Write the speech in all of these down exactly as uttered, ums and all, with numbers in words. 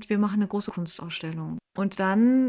und wir machen eine große Kunstausstellung. Und dann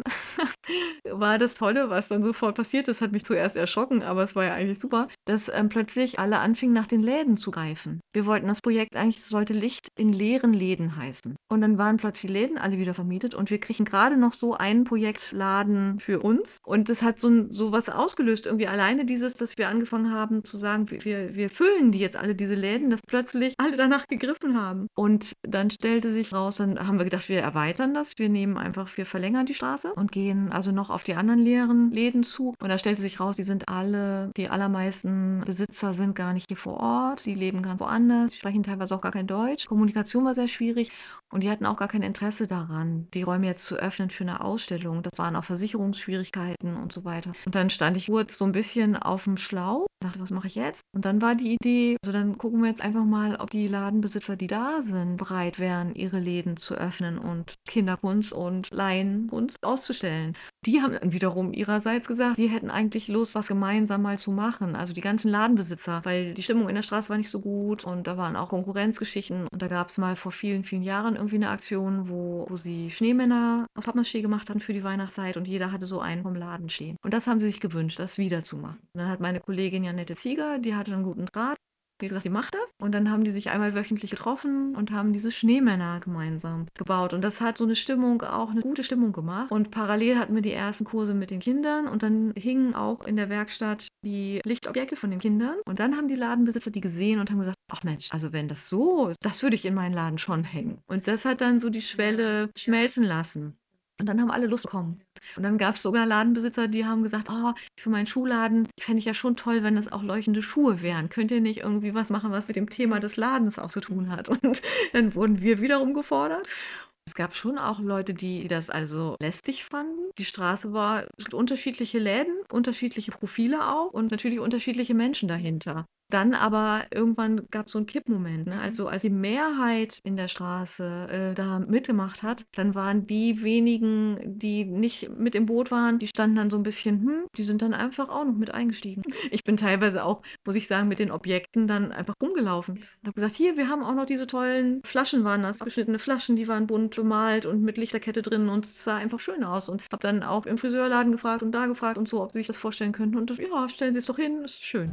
war das Tolle, was dann sofort passiert ist, hat mich zuerst erschrocken, aber es war ja eigentlich super, dass ähm, plötzlich alle anfingen, nach den Läden zu greifen. Wir wollten das Projekt eigentlich, es sollte Licht in leeren Läden heißen. Und dann waren plötzlich die Läden alle wieder vermietet und wir kriegen gerade noch so einen Projektladen für uns. Und das hat so, ein, so was ausgelöst, irgendwie alleine dieses, dass wir angefangen haben zu sagen, wir, wir füllen die jetzt alle, diese Läden, dass plötzlich alle danach gegriffen haben. Und dann stellte sich raus, dann haben wir gedacht, wir erweitern das, wir nehmen einfach, wir verlängern die Straße und gehen also noch auf die anderen leeren Läden zu. Und da stellte sich raus, die sind alle, die allermeisten Besitzer sind gar nicht hier vor Ort, die leben ganz woanders, die sprechen teilweise auch gar kein Deutsch. Kommunikation war sehr schwierig und die hatten auch gar kein Interesse daran, die Räume jetzt zu öffnen für eine Ausstellung. Das waren auch Versicherungsschwierigkeiten und so weiter. Und dann stand ich kurz so ein bisschen auf dem Schlauch, dachte, was mache ich jetzt? Und dann war die Idee, also dann gucken wir jetzt einfach mal, ob die Ladenbesitzer, die da sind, bereit wären, ihre Läden zu öffnen und Kinderkunst und Laienkunst auszustellen. Die haben dann wiederum ihrerseits gesagt, sie hätten eigentlich Lust, was gemeinsam mal zu machen. Also die ganzen Ladenbesitzer, weil die Stimmung in der Straße war nicht so gut und da waren auch Konkurrenzgeschichten. Und da gab es mal vor vielen, vielen Jahren irgendwie eine Aktion, wo, wo sie Schneemänner auf Pappmaché gemacht hatten für die Weihnachtszeit und jeder hatte so einen vom Laden stehen. Und das haben sie sich gewünscht, das wieder zu machen. Und dann hat meine Kollegin Janette Zieger, die hatte einen guten Draht, die hat gesagt, sie macht das. Und dann haben die sich einmal wöchentlich getroffen und haben diese Schneemänner gemeinsam gebaut. Und das hat so eine Stimmung, auch eine gute Stimmung gemacht. Und parallel hatten wir die ersten Kurse mit den Kindern und dann hingen auch in der Werkstatt die Lichtobjekte von den Kindern. Und dann haben die Ladenbesitzer die gesehen und haben gesagt, ach Mensch, also wenn das so ist, das würde ich in meinen Laden schon hängen. Und das hat dann so die Schwelle schmelzen lassen. Und dann haben alle Lust bekommen. Und dann gab es sogar Ladenbesitzer, die haben gesagt, oh, für meinen Schuhladen fände ich ja schon toll, wenn das auch leuchtende Schuhe wären. Könnt ihr nicht irgendwie was machen, was mit dem Thema des Ladens auch zu tun hat? Und dann wurden wir wiederum gefordert. Es gab schon auch Leute, die das also lästig fanden. Die Straße war, es gibt unterschiedliche Läden, unterschiedliche Profile auch und natürlich unterschiedliche Menschen dahinter. Dann aber irgendwann gab es so einen Kippmoment, ne? Also als die Mehrheit in der Straße äh, da mitgemacht hat, dann waren die wenigen, die nicht mit im Boot waren, die standen dann so ein bisschen, hm, die sind dann einfach auch noch mit eingestiegen. Ich bin teilweise auch, muss ich sagen, mit den Objekten dann einfach rumgelaufen und habe gesagt, hier, wir haben auch noch diese tollen Flaschen, waren das, abgeschnittene Flaschen, die waren bunt bemalt und mit Lichterkette drin und es sah einfach schön aus. Und habe dann auch im Friseurladen gefragt und da gefragt und so, ob sie sich das vorstellen könnten. Und ja, stellen Sie es doch hin, ist schön.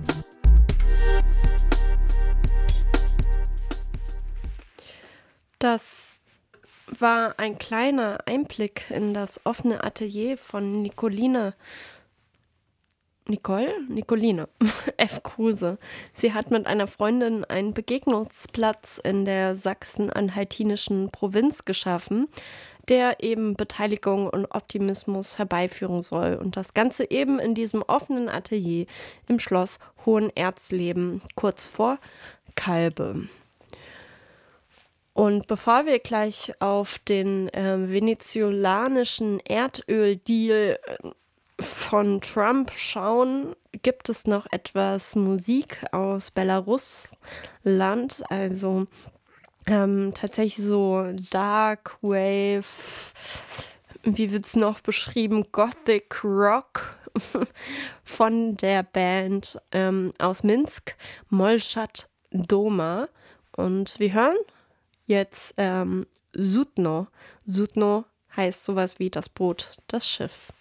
Das war ein kleiner Einblick in das offene Atelier von Nicoline. Nicole? Nicoline F. Kruse. Sie hat mit einer Freundin einen Begegnungsplatz in der sachsen-anhaltinischen Provinz geschaffen, der eben Beteiligung und Optimismus herbeiführen soll. Und das Ganze eben in diesem offenen Atelier im Schloss Hohenerzleben, kurz vor Kalbe. Und bevor wir gleich auf den äh, venezolanischen Erdöldeal äh, von Trump schauen, gibt es noch etwas Musik aus Belarusland, also ähm, tatsächlich so Dark Wave, wie wird es noch beschrieben, Gothic Rock von der Band ähm, aus Minsk, Molchat Doma. Und wir hören jetzt ähm, Sutno. Sutno heißt sowas wie das Boot, das Schiff.